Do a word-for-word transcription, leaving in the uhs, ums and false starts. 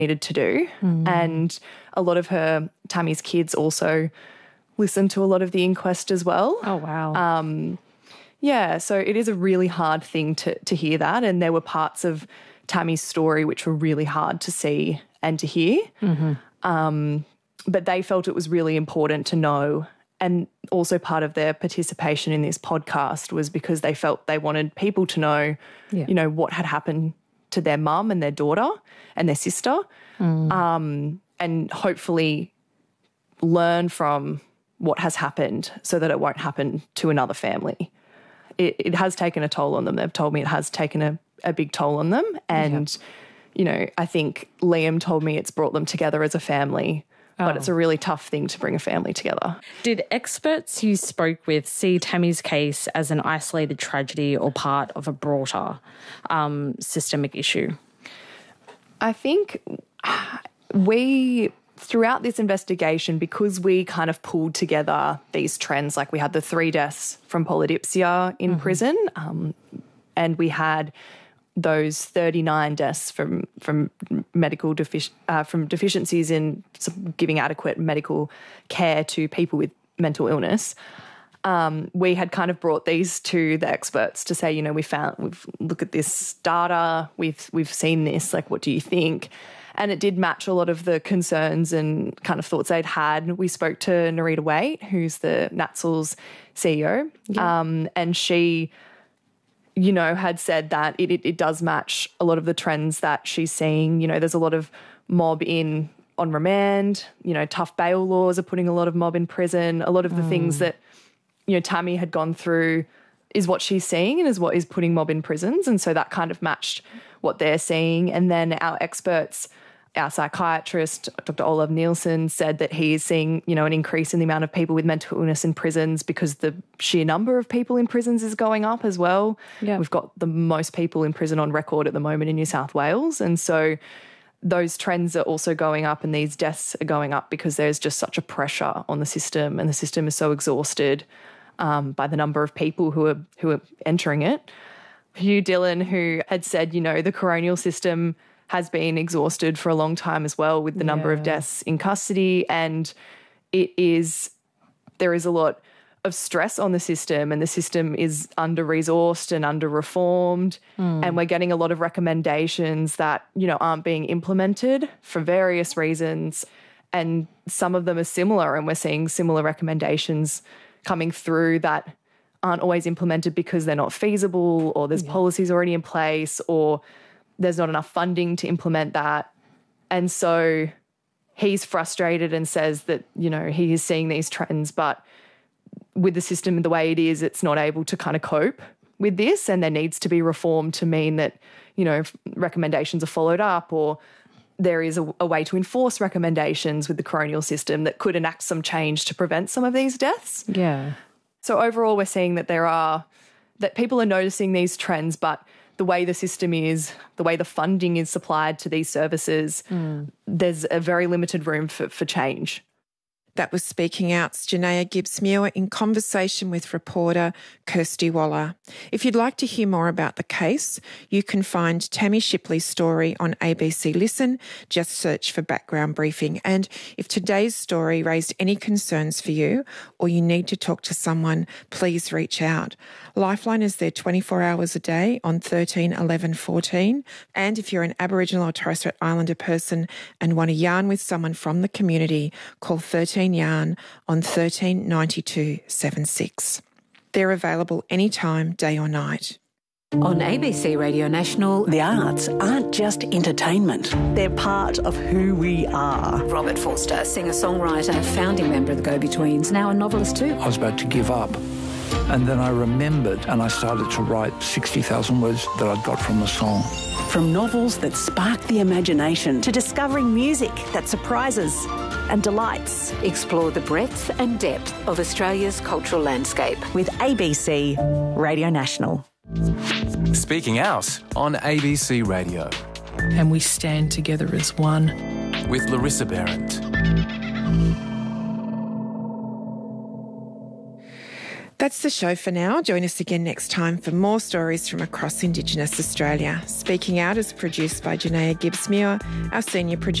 needed to do. Mm. And a lot of her, Tammy's kids also listened to a lot of the inquest as well. Oh, wow. Um, yeah, so it is a really hard thing to to hear that. And there were parts of Tammy's story which were really hard to see and to hear. Mm-hmm. Um, but they felt it was really important to know. And also part of their participation in this podcast was because they felt they wanted people to know, yeah. you know, what had happened to their mum and their daughter and their sister, mm. um, and hopefully learn from what has happened so that it won't happen to another family. It, it has taken a toll on them. They've told me it has taken a, a big toll on them. And, yeah. you know, I think Liam told me it's brought them together as a family, oh. but it's a really tough thing to bring a family together. Did experts you spoke with see Tammy's case as an isolated tragedy or part of a broader um, systemic issue? I think we... throughout this investigation, because we kind of pulled together these trends, like we had the three deaths from polydipsia in mm-hmm. prison, um, and we had those thirty-nine deaths from from medical defic- uh, from deficiencies in giving adequate medical care to people with mental illness. Um, we had kind of brought these to the experts to say, you know, we found we've looked at this data, we've we've seen this, like, what do you think? And it did match a lot of the concerns and kind of thoughts they'd had. We spoke to Nerita Waite, who's the NATSL's C E O, yeah. um, and she, you know, had said that it, it, it does match a lot of the trends that she's seeing. You know, there's a lot of mob in on remand. You know, tough bail laws are putting a lot of mob in prison. A lot of the mm. things that, you know, Tammy had gone through is what she's seeing and is what is putting mob in prisons. And so that kind of matched what they're seeing. And then our experts, our psychiatrist, Doctor Olav Nielsen, said that he is seeing, you know, an increase in the amount of people with mental illness in prisons because the sheer number of people in prisons is going up as well. Yeah. We've got the most people in prison on record at the moment in New South Wales. And so those trends are also going up and these deaths are going up because there's just such a pressure on the system, and the system is so exhausted um, by the number of people who are who are entering it. Hugh Dillon, who had said, you know, the coronial system has been exhausted for a long time as well with the number yeah. of deaths in custody, and it is there is a lot of stress on the system, and the system is under-resourced and under-reformed, mm. and we're getting a lot of recommendations that, you know, aren't being implemented for various reasons, and some of them are similar, and we're seeing similar recommendations coming through that aren't always implemented because they're not feasible, or there's yeah. policies already in place, or there's not enough funding to implement that. And so he's frustrated and says that, you know, he is seeing these trends, but with the system the way it is, it's not able to kind of cope with this, and there needs to be reform to mean that, you know, recommendations are followed up, or there is a, a way to enforce recommendations with the coronial system that could enact some change to prevent some of these deaths. Yeah. So overall, we're seeing that there are, that people are noticing these trends, but the way the system is, the way the funding is supplied to these services, mm. there's a very limited room for, for change. That was Speaking Out's Janaea Gibbs-Muir in conversation with reporter Kirsty Waller. If you'd like to hear more about the case, you can find Tammy Shipley's story on A B C Listen. Just search for Background Briefing. And if today's story raised any concerns for you, or you need to talk to someone, please reach out. Lifeline is there twenty-four hours a day on thirteen eleven fourteen. And if you're an Aboriginal or Torres Strait Islander person and want to yarn with someone from the community, call thirteen Yarn on thirteen ninety-two seventy-six. They're available anytime, day or night. On A B C Radio National, the arts aren't just entertainment. They're part of who we are. Robert Forster, singer-songwriter, founding member of the Go-Betweens, now a novelist too. I was about to give up. And then I remembered and I started to write sixty thousand words that I'd got from a song. From novels that spark the imagination to discovering music that surprises and delights. Explore the breadth and depth of Australia's cultural landscape with A B C Radio National. Speaking Out on A B C Radio. And we stand together as one. With Larissa Behrendt. That's the show for now. Join us again next time for more stories from across Indigenous Australia. Speaking Out is produced by Janaea Gibbs-Muir. Our senior producer